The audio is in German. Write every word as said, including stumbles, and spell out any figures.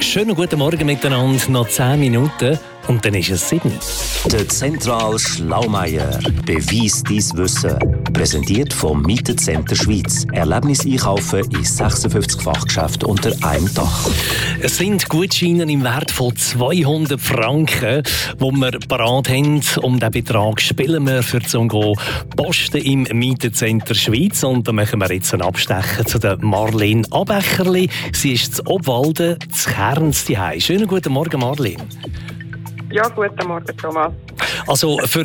Schönen guten Morgen miteinander, noch zehn Minuten und dann ist es sieben. Der Zentral Schlaumeier. Beweis dein Wissen. Präsentiert vom Mietencenter Schweiz. Erlebnis einkaufen in sechsundfünfzig Fachgeschäften unter einem Dach. Es sind Gutscheine im Wert von zweihundert Franken, die wir parat haben. Um diesen Betrag spielen wir für zum Posten im Mietencenter Schweiz. Und da machen wir jetzt einen Abstecher zu der Marlene Abecherli. Sie ist zu Obwalden, zu Kerns zuhause. Schönen guten Morgen, Marlene. Ja, guten Morgen, Thomas. Also für